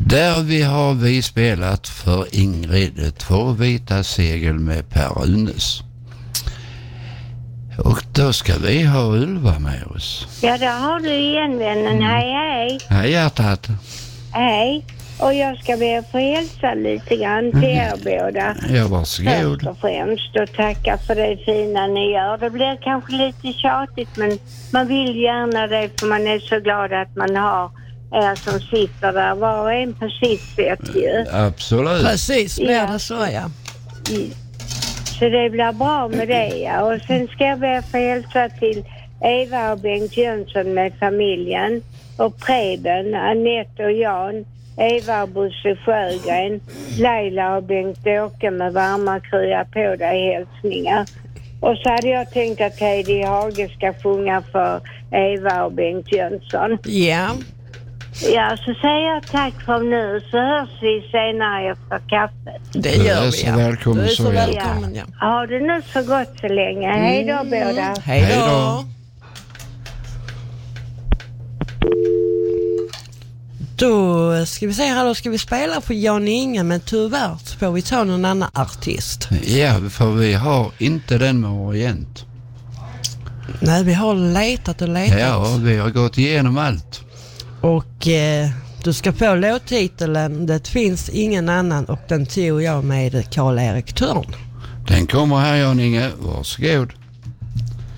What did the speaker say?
Där har vi spelat för Ingrid 2 vita segel med Per Runes. Och då ska vi ha Ulva med oss. Ja, där har du igen, vännen. Hej, hej. Hej, hjärtat. Hej. Och jag ska be att få hälsa lite grann till er båda. Ja, varsågod. Först och främst och tacka för det fina ni gör. Det blir kanske lite tjatigt, men man vill gärna det för man är så glad att man har er som sitter där. Var och en på sitt sätt ju. Absolut. Precis, blir det så, ja. Så det blir bra med det, ja. Och sen ska jag be att få hälsa till Eva och Bengt Jönsson med familjen. Och Preben, Annette och Jan. Eva och Bosse Sjögren, Leila och Bengt-Åke med varma krya på dig hälsningar. Och så hade jag tänkt att Heidi Hage ska sjunga för Eva och Bengt Jönsson. Ja. Ja, så säger jag tack för nu, så hörs vi senare efter kaffet. Det gör vi, så välkommen, du är så så välkommen, ja. Ha det nu så gott så länge. Hej då båda. Hej då. Då ska vi se här, då ska vi spela för Jan Inge, men tyvärr så får vi ta någon annan artist. Ja, för vi har inte den med Orient. Nej, vi har letat och letat. Ja, vi har gått igenom allt. Och du ska få låttiteln Det finns ingen annan, och den tog jag med Karl-Erik Törn. Den kommer här, Jan Inge. Varsågod.